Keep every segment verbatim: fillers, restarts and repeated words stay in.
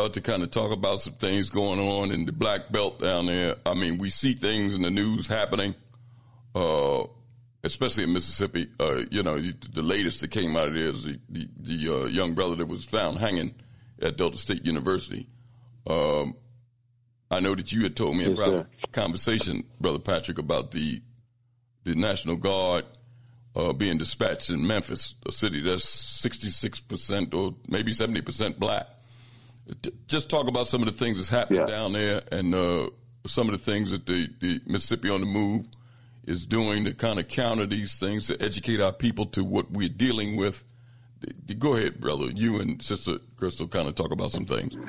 uh, to kind of talk about some things going on in the Black Belt down there. I mean, we see things in the news happening, uh, especially in Mississippi. Uh, you know, the latest that came out of there is the, the, the uh, young brother that was found hanging at Delta State University. Um, I know that you had told me in a private conversation, Brother Patrick, about the the National Guard uh, being dispatched in Memphis, a city that's sixty-six percent or maybe seventy percent black. Just talk about some of the things that's happening yeah. down there and uh, some of the things that the, the Mississippi on the Move is doing to kind of counter these things, to educate our people to what we're dealing with. Go ahead, brother. You and Sister Crystal kind of talk about some things.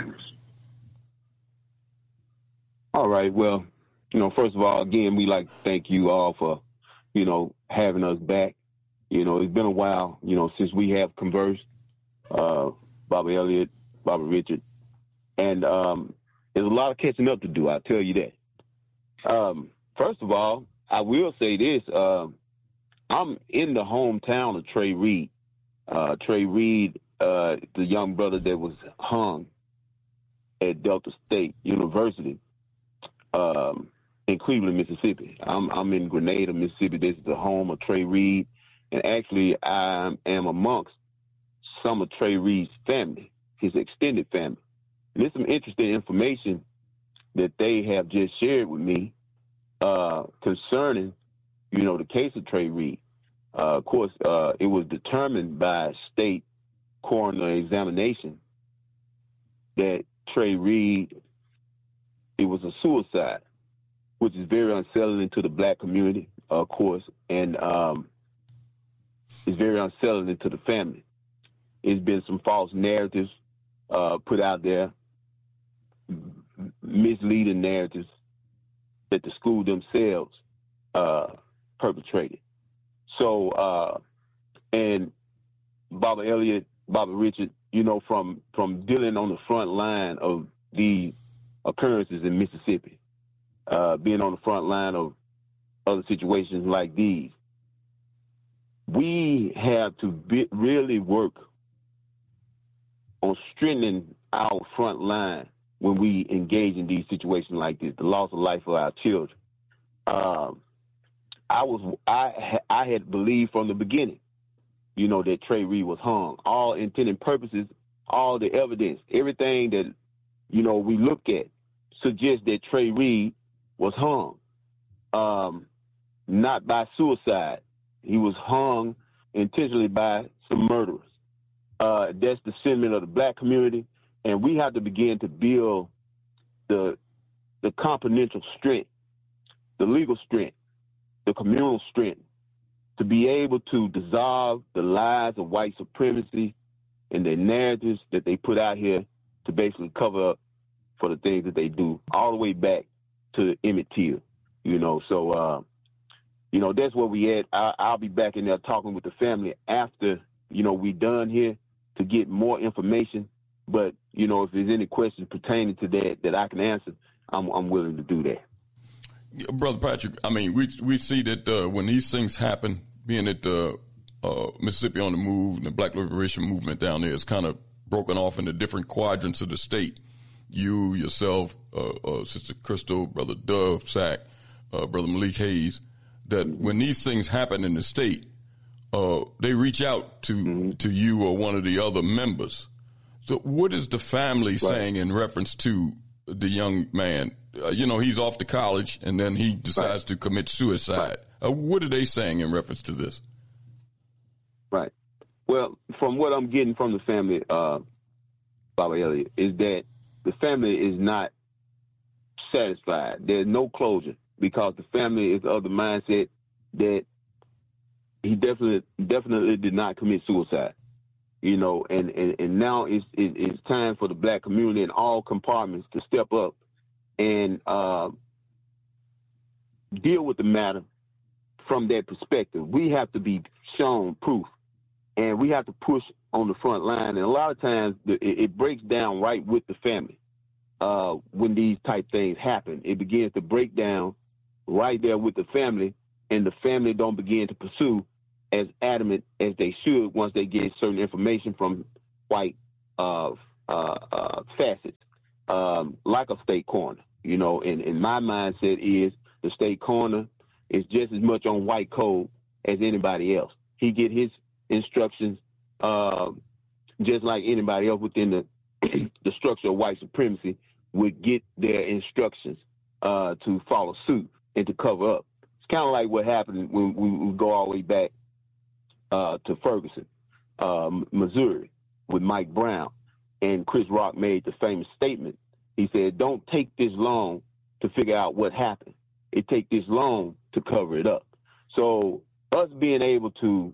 All right. Well, you know, first of all, again, we like to thank you all for, you know, having us back. You know, it's been a while, you know, since we have conversed, uh, Bobby Elliott, Bobby Richard. And um, there's a lot of catching up to do, I'll tell you that. Um, first of all, I will say this. Uh, I'm in the hometown of Trey Reed. Uh, Trey Reed, uh, the young brother that was hung at Delta State University um, in Cleveland, Mississippi. I'm, I'm in Grenada, Mississippi. This is the home of Trey Reed. And actually, I am amongst some of Trey Reed's family, his extended family. And there's some interesting information that they have just shared with me uh, concerning, you know, the case of Trey Reed. Uh, of course, uh, it was determined by state coroner examination that Trey Reed, it was a suicide, which is very unsettling to the black community, of course, and um, it's very unsettling to the family. There's been some false narratives uh, put out there, misleading narratives that the school themselves uh, perpetrated. So, uh, and Bobby Elliott, Bobby Richard, you know, from, from dealing on the front line of the occurrences in Mississippi, uh, being on the front line of other situations like these, we have to be, really work on strengthening our front line when we engage in these situations like this, the loss of life of our children. Um, I was, I, I had believed from the beginning, you know, that Trey Reed was hung. All intended purposes, all the evidence, everything that, you know, we look at suggests that Trey Reed was hung, um, not by suicide. He was hung intentionally by some murderers. Uh, that's the sentiment of the black community, and we have to begin to build the the confidential strength, the legal strength, the communal strength to be able to dissolve the lies of white supremacy and the narratives that they put out here to basically cover up for the things that they do, all the way back to Emmett Till, you know. So, uh, you know, that's where we at. I, I'll be back in there talking with the family after, you know, we done here to get more information. But, you know, if there's any questions pertaining to that that I can answer, I'm, I'm willing to do that. Brother Patrick, I mean, we we see that uh, when these things happen, being that uh, uh, Mississippi on the Move and the Black Liberation Movement down there is kind of broken off into different quadrants of the state. You, yourself, uh, uh, Sister Crystal, Brother Dove Sack, uh, Brother Malik Hayes, that when these things happen in the state, uh, they reach out to mm-hmm. to you or one of the other members. So what is the family right. saying in reference to the young man? Uh, you know, he's off to college, and then he decides right. to commit suicide. Right. Uh, what are they saying in reference to this? Right. Well, from what I'm getting from the family, uh, Bobby Elliott, is that the family is not satisfied. There's no closure because the family is of the mindset that he definitely definitely did not commit suicide. You know, and, and, and now it's, it's time for the black community in all compartments to step up and uh, deal with the matter from that perspective. We have to be shown proof, and we have to push on the front line. And a lot of times it, it breaks down right with the family uh, when these type things happen. It begins to break down right there with the family, and the family don't begin to pursue as adamant as they should once they get certain information from white uh, uh, uh, facets, um, like a state coroner. You know, and, and my mindset is the state coroner is just as much on white code as anybody else. He get his instructions uh, just like anybody else within the the structure of white supremacy would get their instructions uh, to follow suit and to cover up. It's kind of like what happened when we, we go all the way back uh, to Ferguson, uh, Missouri, with Mike Brown. And Chris Rock made the famous statement. He said, don't take this long to figure out what happened. It take this long to cover it up. So us being able to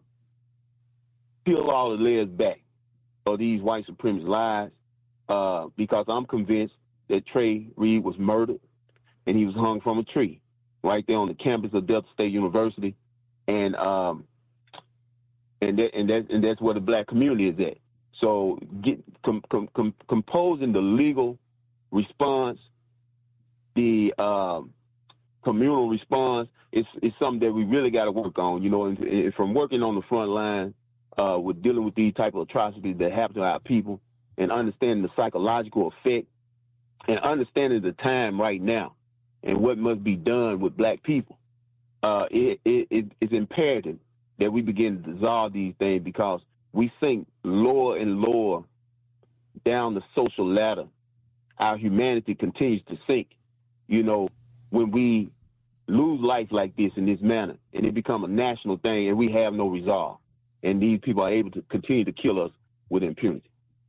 peel all the layers back of these white supremacist lies, uh, because I'm convinced that Trey Reed was murdered and he was hung from a tree right there on the campus of Delta State University. And um, and that, and, that, and that's where the black community is at. So get, com, com, com, composing the legal response, the um, communal response is, is something that we really got to work on. You know, and, and from working on the front line uh, with dealing with these type of atrocities that happen to our people and understanding the psychological effect and understanding the time right now and what must be done with black people, uh, it, it, it, it's imperative that we begin to dissolve these things because we sink lower and lower down the social ladder. Our humanity continues to sink. You know, when we lose life like this in this manner and it become a national thing and we have no resolve and these people are able to continue to kill us with impunity.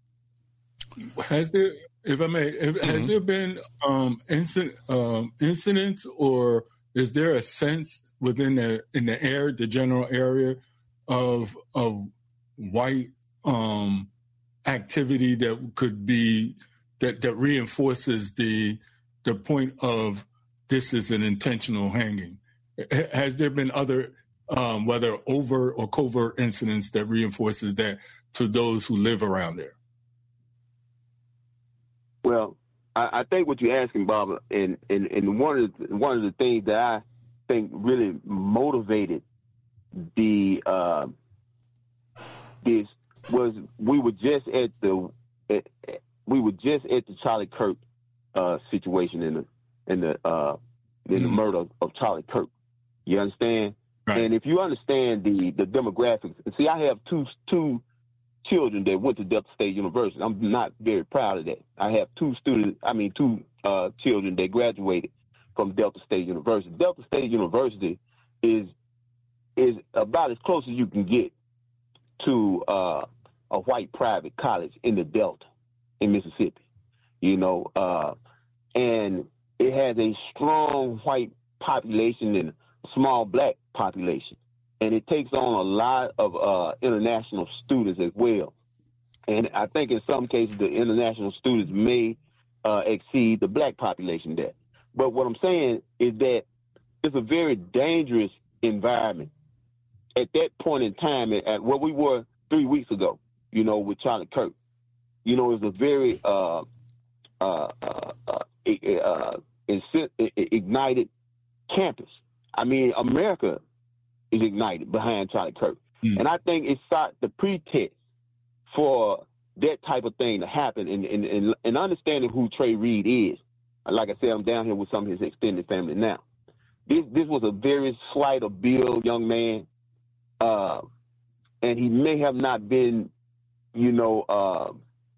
Has there, if I may, if, mm-hmm. has there been um, incident, um, incidents or is there a sense within the, in the air, the general area of, of white um, activity that could be, that, that reinforces the, the point of this is an intentional hanging? Has there been other, um, whether overt or covert incidents that reinforces that to those who live around there? Well, I, I think what you're asking, Bob, and, and, and one of the, one of the things that I think really motivated the uh, this was we were just at the at, we were just at the Charlie Kirk uh, situation in the in the uh, in mm-hmm. the murder of Charlie Kirk. You understand? Right. And if you understand the the demographics, see, I have two two. children that went to Delta State University. I'm not very proud of that. I have two students, I mean, two uh, children that graduated from Delta State University. Delta State University is is about as close as you can get to uh, a white private college in the Delta in Mississippi, you know, uh, and it has a strong white population and a small black population. And it takes on a lot of uh, international students as well. And I think in some cases the international students may uh, exceed the black population there. But what I'm saying is that it's a very dangerous environment. At that point in time, at where we were three weeks ago, you know, with Charlie Kirk, you know, it was a very uh, uh, uh, uh, uh, ignited campus. I mean, America is ignited behind Charlie Kirk. Mm. And I think it sought the pretext for that type of thing to happen and, and, and, and understanding who Trey Reed is. Like I said, I'm down here with some of his extended family now. This this was a very slight of build young man, uh, and he may have not been, you know, uh,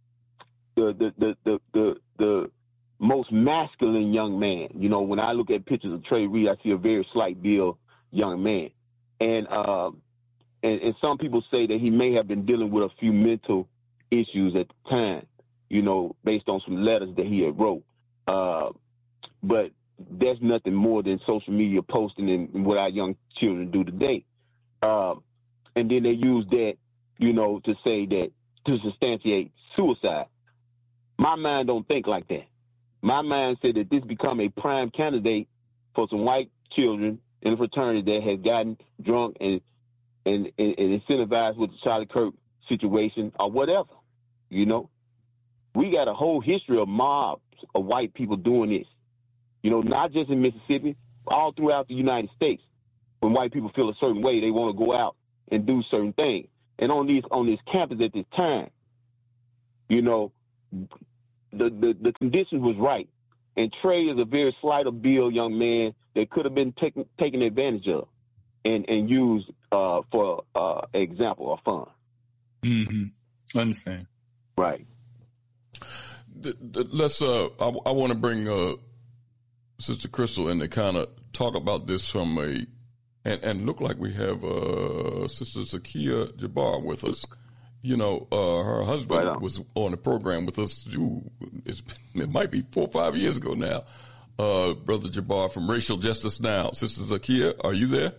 the, the, the, the, the, the most masculine young man. You know, when I look at pictures of Trey Reed, I see a very slight build young man. And, uh, and and some people say that he may have been dealing with a few mental issues at the time, you know, based on some letters that he had wrote. Uh, but that's nothing more than social media posting and, and what our young children do today. Uh, and then they use that, you know, to say that, to substantiate suicide. My mind don't think like that. My mind said that this become a prime candidate for some white children in a fraternity that has gotten drunk and, and, and, and incentivized with the Charlie Kirk situation or whatever, you know. We got a whole history of mobs of white people doing this, you know, not just in Mississippi, all throughout the United States. When white people feel a certain way, they want to go out and do certain things. And on these on this campus at this time, you know, the, the, the conditions was right. And Trey is a very slight of build young man that could have been taken taken advantage of and, and used uh, for uh, example or fun. Mm-hmm. Understand. Right. The, the, let's. Uh, I, I want to bring uh, Sister Crystal in to kind of talk about this from a, and, and look like we have uh, Sister Zakia Jabbar with us. You know, uh, her husband right on. was on the program with us. Ooh, it's, it might be four or five years ago now. Uh, Brother Jabbar from Racial Justice Now. Sister Zakia, are you there?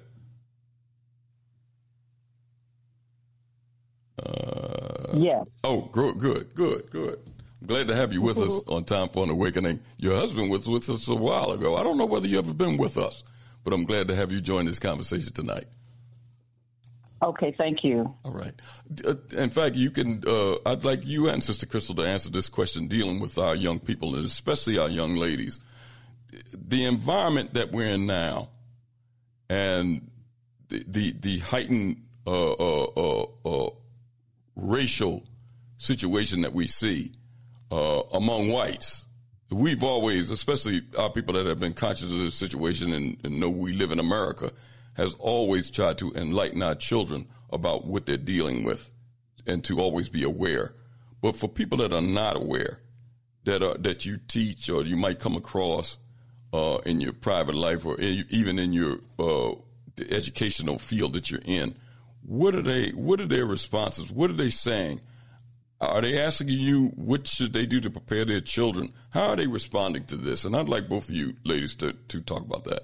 Uh, yeah. Oh, good, good, good, good. I'm glad to have you with us on Time for an Awakening. Your husband was with us a while ago. I don't know whether you ever been with us, but I'm glad to have you join this conversation tonight. Okay, thank you. All right. In fact, you can, uh, I'd like you and Sister Crystal to answer this question dealing with our young people, and especially our young ladies. The environment that we're in now and the, the, the heightened uh, uh, uh, uh, racial situation that we see uh, among whites, we've always, especially our people that have been conscious of this situation and, and know we live in America, has always tried to enlighten our children about what they're dealing with and to always be aware. But for people that are not aware, that are, that you teach or you might come across uh, in your private life or in, even in your uh, the educational field that you're in, what are they? What are their responses? What are they saying? Are they asking you what should they do to prepare their children? How are they responding to this? And I'd like both of you ladies to, to talk about that.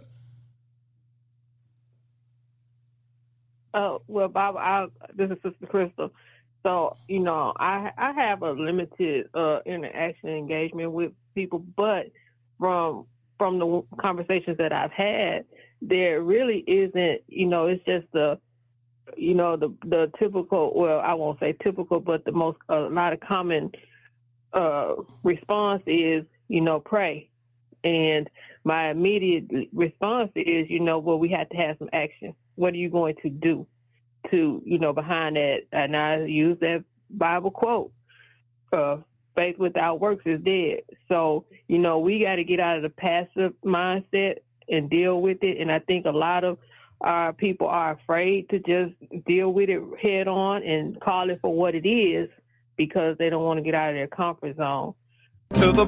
Uh, well, Bob, I, this is Sister Crystal. So, you know, I I have a limited uh, interaction and engagement with people, but from from the conversations that I've had, there really isn't, you know, it's just the, you know, the the typical, well, I won't say typical, but the most, a lot of common uh, response is, you know, pray. And my immediate response is, you know, well, we have to have some action. What are you going to do to, you know, behind that? And I use that Bible quote, uh, faith without works is dead. So, you know, we got to get out of the passive mindset and deal with it. And I think a lot of our people are afraid to just deal with it head on and call it for what it is because they don't want to get out of their comfort zone. To the